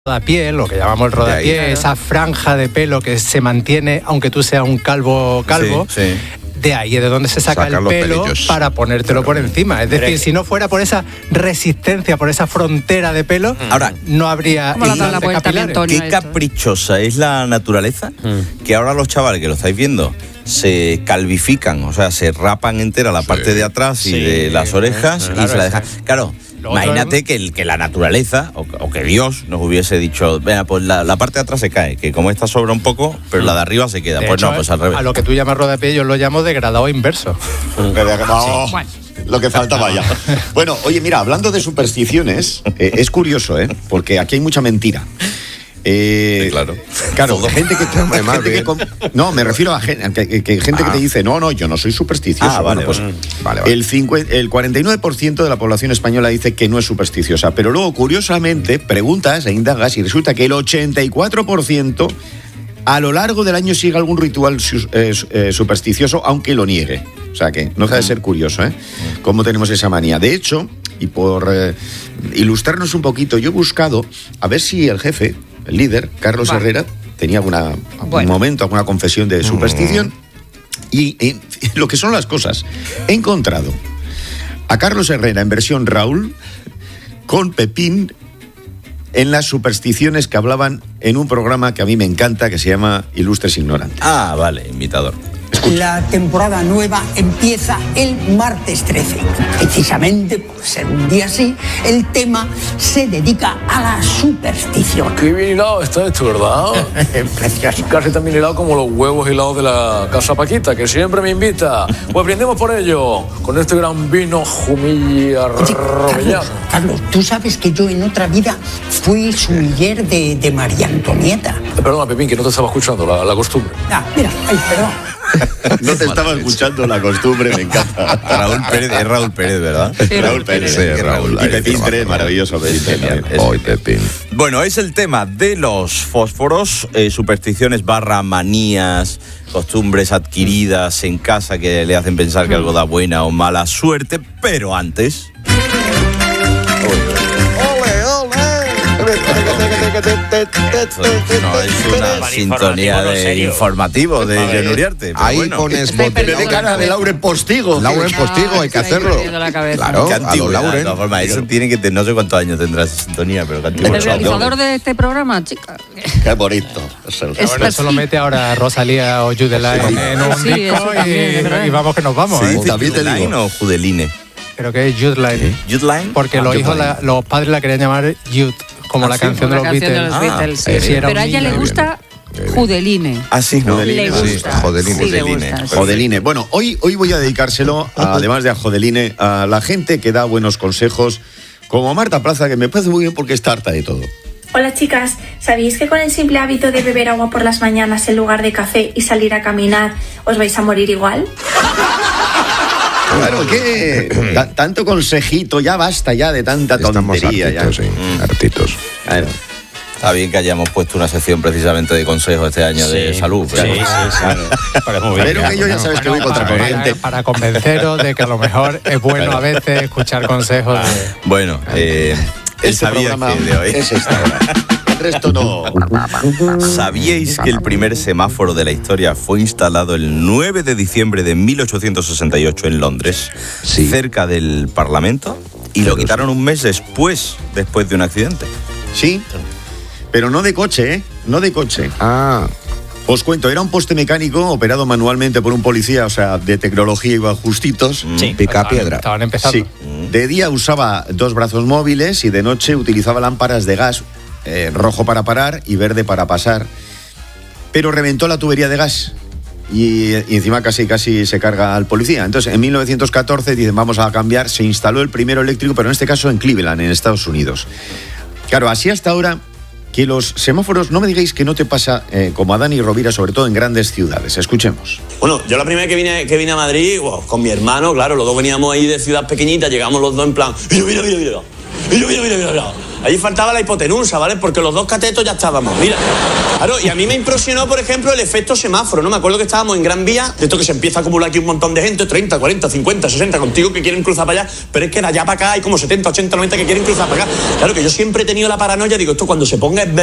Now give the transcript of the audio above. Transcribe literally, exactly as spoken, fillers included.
rodapié, lo que llamamos el rodapié, claro. Esa franja de pelo que se mantiene aunque tú seas un calvo calvo. Sí, sí. De ahí es de donde se saca Sacar el pelo para ponértelo claro. por encima. Es decir, si no fuera por esa resistencia, por esa frontera de pelo, ahora no habría capilares. Qué caprichosa es la naturaleza, mm. que ahora los chavales que lo estáis viendo se calvifican, o sea, se rapan entera la sí. parte de atrás y sí. de las orejas sí. y se la dejan. Claro. Lo Imagínate que, el, que la naturaleza, o, o que Dios nos hubiese dicho, venga, pues la, la parte de atrás se cae, que como esta sobra un poco, pero la de arriba se queda. De pues hecho, no, pues al revés. A lo que tú llamas rodapié, yo lo llamo degradado inverso. Oh, sí. Lo que faltaba ya. Bueno, oye, mira, hablando de supersticiones, eh, es curioso, ¿eh? Porque aquí hay mucha mentira. Eh, sí, claro. Claro, Todo. gente que, gente que com- no, me refiero a gente que, que, gente ah. que te dice, no, no, yo no soy supersticioso. Ah, vale, bueno, pues, mm. vale, vale. El, cincuenta, el cuarenta y nueve por ciento de la población española dice que no es supersticiosa, pero luego, curiosamente, preguntas e indagas y resulta que el ochenta y cuatro por ciento a lo largo del año sigue algún ritual eh, eh, supersticioso, aunque lo niegue. O sea que no deja de ser curioso, ¿eh? Cómo tenemos esa manía. De hecho, y por eh, ilustrarnos un poquito, yo he buscado a ver si el jefe, el líder, Carlos vale. Herrera, tenía alguna, algún bueno. momento, alguna confesión de superstición. Mm. Y, y lo que son las cosas, he encontrado a Carlos Herrera en versión Raúl con Pepín en las supersticiones que hablaban en un programa que a mí me encanta, que se llama Ilustres Ignorantes. Ah, vale, imitador. Escucha. La temporada nueva empieza el martes trece. Precisamente por ser un día así, el tema se dedica a la superstición. Qué bien hilado está esto, ¿verdad? Precioso. Casi tan bien hilado como los huevos hilados de la Casa Paquita, que siempre me invita. Pues brindemos por ello, con este gran vino Jumilla Robellano. Carlos, Carlos, tú sabes que yo en otra vida fui sumiller de, de María Antonieta. Eh, perdona, Pepín, que no te estaba escuchando, la, la costumbre. Ah, mira, ay, perdón. No te estaba escuchando la costumbre, me encanta. Raúl Pérez, es Raúl Pérez, ¿verdad? Sí, Raúl Pérez, sí, sí, Raúl. Y Pepín tres, maravilloso. Pepín. Hoy Pepín. Bueno, es el tema de los fósforos, eh, supersticiones barra manías, costumbres adquiridas en casa que le hacen pensar que algo da buena o mala suerte, pero antes... No es una sintonía de informativo de John Uriarte. Ahí bueno. pones bote de cara de Lauren Postigo. Lauren Postigo, hay que hacerlo. Claro, qué antigüedad, de todas formas. Eso tiene que tener, no sé cuántos años tendrá esa sintonía, pero qué antigüedad. El realizador de este programa, chica. Qué bonito. Ahora eso lo mete ahora Rosalía o Judeline sí. en un sí, disco y, y vamos que nos vamos. Sí, ¿eh? ¿Judeline o Judeline? Creo que es Judeline. ¿Judeline? Porque ah, los hijos, la, los padres la querían llamar Jude. Como, ah, la, sí, canción como de la canción de los Beatles. Ah, sí. Sí, pero a ella le gusta Judeline. Ah, sí, ¿no? Le gusta. Sí, Jodeline. Sí, Jodeline. Gusta, Jodeline. Sí. Bueno, hoy, hoy voy a dedicárselo, a, además de a Jodeline, a la gente que da buenos consejos, como Marta Plaza, que me parece muy bien porque está harta de todo. Hola chicas, ¿sabéis que con el simple hábito de beber agua por las mañanas en lugar de café y salir a caminar os vais a morir igual? Claro, que t- tanto consejito, ya basta ya de tanta tontería. Estamos hartitos, ya. Sí, mm. hartitos. Claro. Está bien que hayamos puesto una sección precisamente de consejos este año sí, de salud. Sí, sí, sí. Claro. Pero que yo ya sabes que voy contracorriente. Para, para convenceros de que a lo mejor es bueno a veces escuchar consejos. De... Bueno, eh, él este sabía que de hoy. Es esta hora. El resto no. ¿Sabíais que el primer semáforo de la historia fue instalado el nueve de diciembre de mil ochocientos sesenta y ocho en Londres, sí. cerca del Parlamento? Y lo quitaron un mes después, después de un accidente. Sí, pero no de coche, ¿eh? No de coche. Ah. Os cuento, era un poste mecánico operado manualmente por un policía, o sea, de tecnología iba justitos. Sí, pica piedra. Estaban empezando. Sí. De día usaba dos brazos móviles y de noche utilizaba lámparas de gas, eh, rojo para parar y verde para pasar. Pero reventó la tubería de gas y, y encima casi casi se carga al policía. Entonces, en mil novecientos catorce dicen, vamos a cambiar, se instaló el primero eléctrico, pero en este caso en Cleveland, en Estados Unidos. Claro, así hasta ahora... que los semáforos, no me digáis que no te pasa eh, como a Dani Rovira, sobre todo en grandes ciudades. Escuchemos. Bueno, yo la primera vez que vine, que vine a Madrid, wow, con mi hermano, claro, los dos veníamos ahí de ciudad pequeñita, llegamos los dos en plan, mira, mira, mira, mira. Y yo, mira, mira, mira, mira. Allí faltaba la hipotenusa, ¿vale? Porque los dos catetos ya estábamos, mira. Claro, y a mí me impresionó, por ejemplo, el efecto semáforo, ¿no? Me acuerdo que estábamos en Gran Vía, de esto que se empieza a acumular aquí un montón de gente, treinta, cuarenta, cincuenta, sesenta, contigo que quieren cruzar para allá, pero es que de allá para acá hay como setenta, ochenta, noventa que quieren cruzar para acá. Claro que yo siempre he tenido la paranoia, digo, esto cuando se ponga